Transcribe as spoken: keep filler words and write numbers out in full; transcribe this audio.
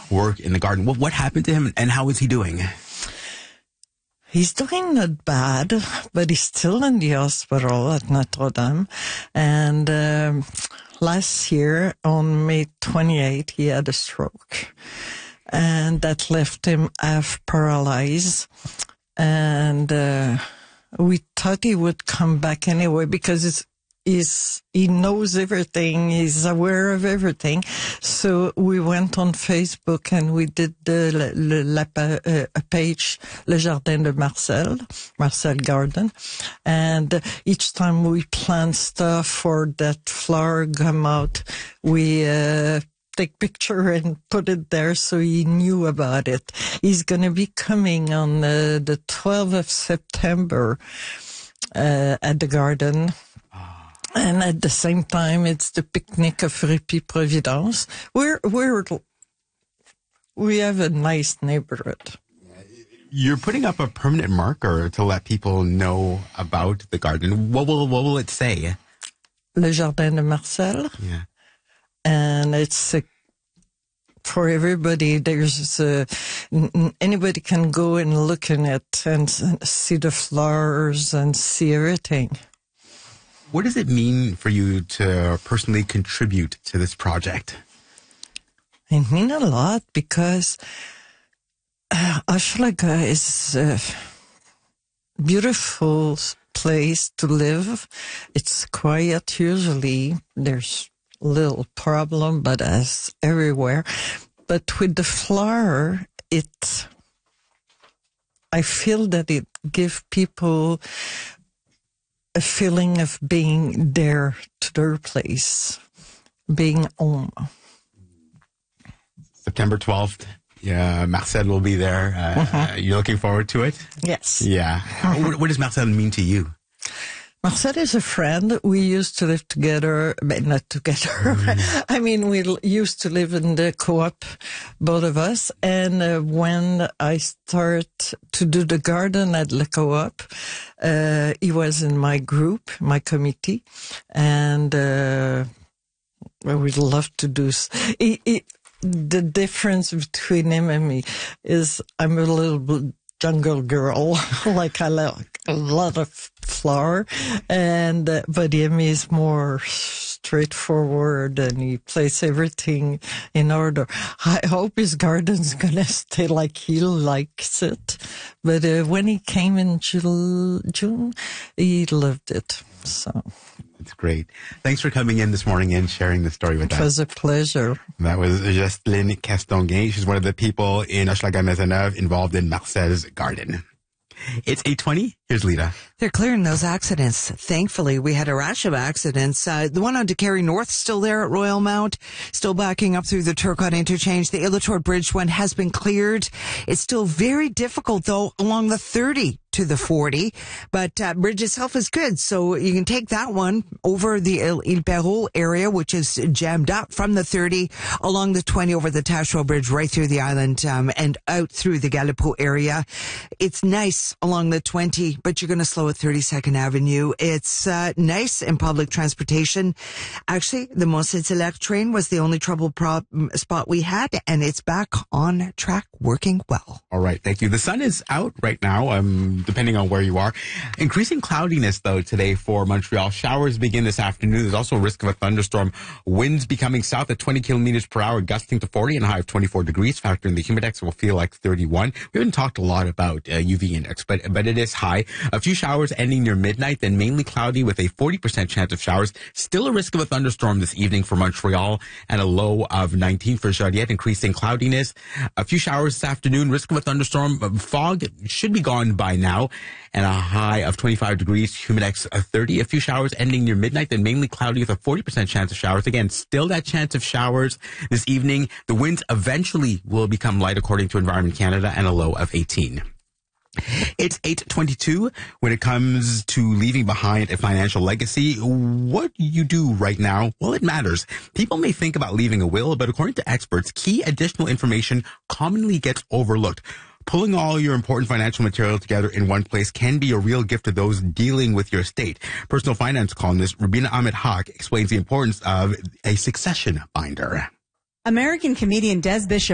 work in the garden. What, what happened to him, and how is he doing? He's doing not bad, but he's still in the hospital at Notre Dame. And um, last year, on May twenty-eighth, he had a stroke. And that left him half paralyzed. And uh, we thought he would come back anyway because it's He's, he knows everything. He's aware of everything. So we went on Facebook and we did the la, la, la, uh, a page, Le Jardin de Marcel, Marcel Garden. And each time we plant stuff for that flower come out, we, uh, take picture and put it there so he knew about it. He's going to be coming on uh, the twelfth of September, uh, at the garden. And at the same time, it's the picnic of Répit Providence. We're, we're, we have a nice neighborhood. You're putting up a permanent marker to let people know about the garden. What will, what will it say? Le Jardin de Marcel. Yeah. And it's a, for everybody. There's a, anybody can go and look in it and see the flowers and see everything. What does it mean for you to personally contribute to this project? It means a lot because uh, Hochelaga is a beautiful place to live. It's quiet usually. There's little problem, but as everywhere. But with the flower, it, I feel that it gives people a feeling of being there to their place, being home. September twelfth, yeah, Marcel will be there. Uh, mm-hmm. You're looking forward to it? Yes. Yeah. what, what does Marcel mean to you? Marcel is a friend. We used to live together, but not together. Mm. I mean, we used to live in the co-op, both of us. And uh, when I started to do the garden at the co-op, uh, he was in my group, my committee, and uh, we love to do. He, he, the difference between him and me is I'm a little jungle girl, like I like a lot of flower, and uh, but him is more straightforward and he places everything in order. I hope his garden's gonna stay like he likes it, but uh, when he came in June, June, he loved it. So that's great. Thanks for coming in this morning and sharing the story with us. It was a pleasure. That was Jocelyne Castonguay. She's one of the people in Hochelaga Maisonneuve involved in Marcel's garden. It's eight twenty. Here's Lita. They're clearing those accidents. Thankfully, we had a rash of accidents. Uh, the one on Décarie North still there at Royal Mount, still backing up through the Turcotte interchange. The Illitor Bridge one has been cleared. It's still very difficult, though, along the thirty to the forty, but uh, bridge itself is good, so you can take that one over the Ile Perrot area, which is jammed up from the thirty along the twenty over the Tachereau Bridge right through the island um, and out through the Galipeau area. It's nice along the twenty, but you're going to slow at thirty-second Avenue. It's uh, nice in public transportation. Actually, the Mont-Saint-Hilaire train was the only trouble prop spot we had, and it's back on track, working well. All right, thank you. The sun is out right now, um, depending on where you are. Increasing cloudiness, though, today for Montreal. Showers begin this afternoon. There's also a risk of a thunderstorm. Winds becoming south at twenty kilometers per hour, gusting to forty, and a high of twenty-four degrees. Factoring the humidex, will feel like thirty-one. We haven't talked a lot about uh, U V index, but, but it is high. A few showers ending near midnight, then mainly cloudy with a forty percent chance of showers. Still a risk of a thunderstorm this evening for Montreal, and a low of nineteen for Joliette. Increasing cloudiness. A few showers this afternoon, risk of a thunderstorm. Fog should be gone by now, and a high of twenty-five degrees. Humidex of thirty. A few showers ending near midnight, then mainly cloudy with a forty percent chance of showers. Again, still that chance of showers this evening. The winds eventually will become light according to Environment Canada, and a low of eighteen. It's eight twenty-two. When it comes to leaving behind a financial legacy, what you do right now, well, it matters. People may think about leaving a will, but according to experts, key additional information commonly gets overlooked. Pulling all your important financial material together in one place can be a real gift to those dealing with your estate. Personal finance columnist Rubina Ahmed-Haq explains the importance of a succession binder. American comedian Des Bishop